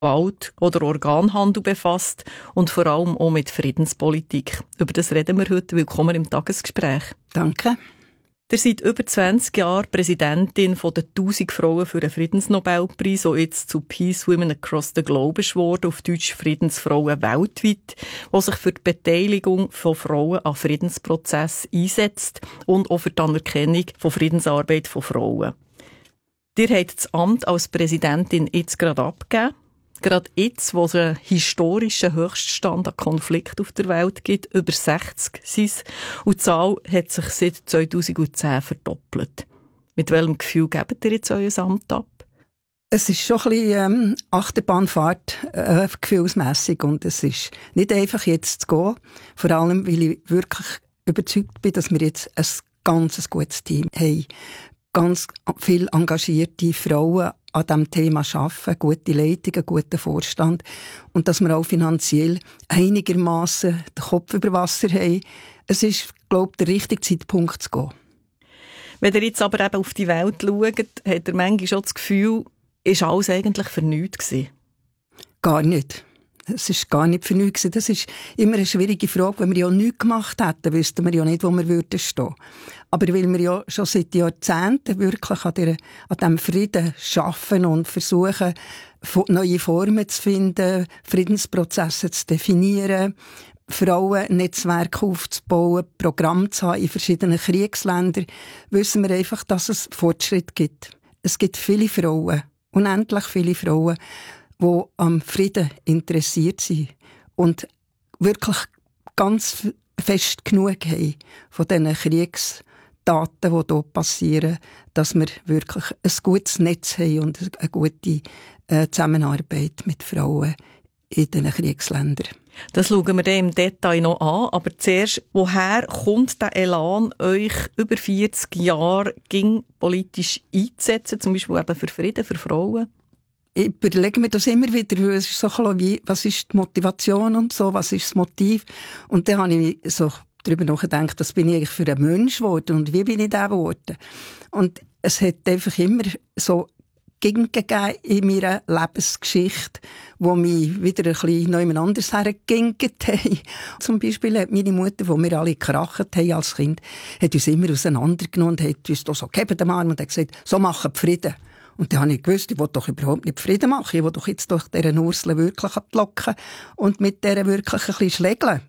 Gewalt oder Organhandel befasst und vor allem auch mit Friedenspolitik. Über das reden wir heute. Willkommen im Tagesgespräch. Danke. Ihr seid über 20 Jahre Präsidentin von den 1000 Frauen für den Friedensnobelpreis, der jetzt zu Peace Women Across the Globe ist worden, auf Deutsch Friedensfrauen weltweit, die sich für die Beteiligung von Frauen an Friedensprozessen einsetzt und auch für die Anerkennung von Friedensarbeit von Frauen. Ihr habt das Amt als Präsidentin jetzt gerade abgegeben. Gerade jetzt, wo es einen historischen Höchststand an Konflikten auf der Welt gibt, über 60 sind es, und die Zahl hat sich seit 2010 verdoppelt. Mit welchem Gefühl gebt ihr jetzt euer Amt ab? Es ist schon ein bisschen Achterbahnfahrt, gefühlsmässig, und es ist nicht einfach jetzt zu gehen. Vor allem, weil ich wirklich überzeugt bin, dass wir jetzt ein ganz gutes Team haben. Ganz viel engagierte Frauen an diesem Thema arbeiten, gute Leitung, einen guten Vorstand, und dass wir auch finanziell einigermaßen den Kopf über Wasser haben. Es ist, glaube ich, der richtige Zeitpunkt zu gehen. Wenn ihr jetzt aber eben auf die Welt schaut, hat ihr manchmal schon das Gefühl, ist alles eigentlich für nichts gewesen? Gar nicht. Es war gar nicht für nichts. Das ist immer eine schwierige Frage. Wenn wir ja nichts gemacht hätten, wüssten wir ja nicht, wo wir würden stehen. Aber weil wir ja schon seit Jahrzehnten wirklich an diesem Frieden arbeiten und versuchen, neue Formen zu finden, Friedensprozesse zu definieren, Frauennetzwerke aufzubauen, Programme zu haben in verschiedenen Kriegsländern, wissen wir einfach, dass es Fortschritt gibt. Es gibt viele Frauen, unendlich viele Frauen, die am Frieden interessiert sind und wirklich ganz fest genug haben von diesen Kriegstaten, die hier passieren, dass wir wirklich ein gutes Netz haben und eine gute Zusammenarbeit mit Frauen in diesen Kriegsländern. Das schauen wir dann im Detail noch an, aber zuerst, woher kommt der Elan, euch über 40 Jahre politisch einzusetzen, zum Beispiel eben für Frieden, für Frauen? Ich überlege mir das immer wieder, weil es ist so ein bisschen wie, was ist die Motivation und so, was ist das Motiv? Und dann habe ich so darüber nachgedacht, was bin ich eigentlich für ein Mensch geworden und wie bin ich der geworden? Und es hat einfach immer so Gegenden gegeben in meiner Lebensgeschichte, wo mich wieder ein bisschen noch anders hergeginget haben. Zum Beispiel hat meine Mutter, wo wir alle gekracht haben als Kind, hat uns immer auseinandergenommen und hat uns da so gegeben den Arm und hat gesagt, so machen wir Frieden. Und dann habe ich gewusst, ich will doch überhaupt nicht Frieden machen. Ich will doch jetzt durch diese Ursel wirklich ablocken und mit der wirklich ein bisschen schlägeln.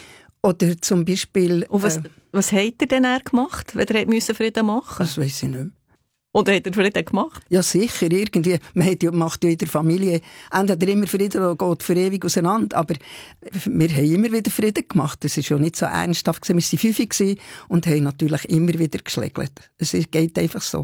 Oder zum Beispiel... Und was habt ihr denn gemacht, wenn ihr Frieden machen musst? Das weiss ich nicht mehr. Oder hat er Frieden gemacht? Ja, sicher. Irgendwie. Man macht ja in der Familie entweder immer Frieden oder geht für ewig auseinander. Aber wir haben immer wieder Frieden gemacht. Das war ja nicht so ernsthaft. Wir waren 5 und haben natürlich immer wieder geschlägelt. Es geht einfach so.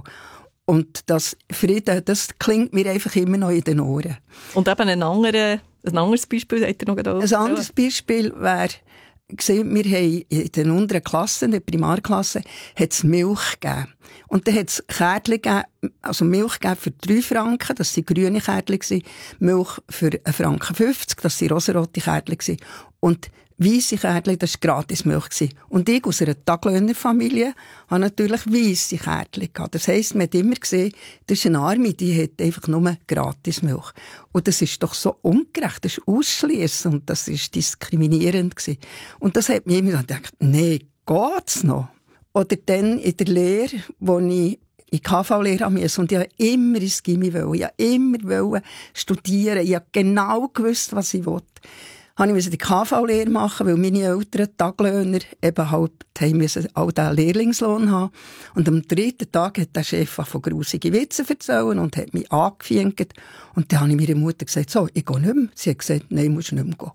Und das Frieden, das klingt mir einfach immer noch in den Ohren. Und eben ein anderes Beispiel hat er noch da. Ein anderes Beispiel wäre, wir haben in den unteren Klassen, in der Primarklasse, hat es Milch gegeben. Und dann hat es Kärtchen gegeben, also Milch gegeben für 3 Franken, das waren grüne Kärtchen, Milch für 1,50 Franken, das waren rosarote Kärtchen. Und weisse Kärtchen, das war Gratismilch. Und ich aus einer Taglöhnerfamilie habe natürlich weisse Kärtchen gehabt. Das heisst, man hat immer gesehen, das ist eine Arme, die hat einfach nur Gratismilch. Und das ist doch so ungerecht, das ist ausschliessend und das ist diskriminierend gewesen. Und das hat mir immer gedacht, nee, geht's noch? Oder dann in der Lehre, wo ich in KV-Lehre musste und ich wollte immer ins Gymi wollen. Ich wollte immer studieren. Ich habe genau gewusst, was ich wollte. Ich musste die KV-Lehre machen, weil meine Eltern, Taglöhner, eben halt auch den Lehrlingslohn haben. Und am 3. Tag hat der Chef von grusige Witze erzählen und hat mich angefienkt. Und dann habe ich meiner Mutter gesagt, so, ich gehe nicht mehr. Sie hat gesagt, nein, musst nicht mehr gehen.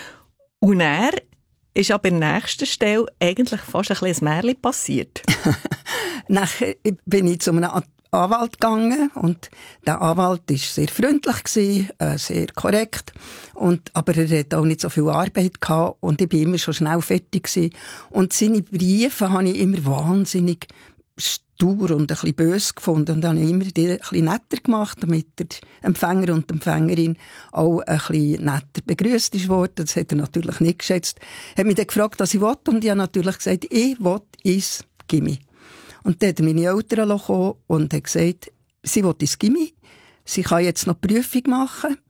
Und er ist aber an der nächsten Stelle eigentlich fast ein bisschen ein Märchen passiert. Nachher bin ich zu einem Anwalt gegangen und der Anwalt war sehr freundlich gewesen, sehr korrekt, aber er hatte auch nicht so viel Arbeit gehabt und ich war immer schon schnell fertig gewesen. Und seine Briefe habe ich immer wahnsinnig stur und ein bisschen böse gefunden und habe ich immer die ein bisschen netter gemacht, damit der Empfänger und die Empfängerin auch ein bisschen netter begrüßt worden. Das hat er natürlich nicht geschätzt. Er hat mich dann gefragt, was ich will, und ich habe natürlich gesagt, ich will ins Gymi. Und dann hat meine Eltern gekommen und hat gesagt, sie will ins Gymi, sie kann jetzt noch die Prüfung machen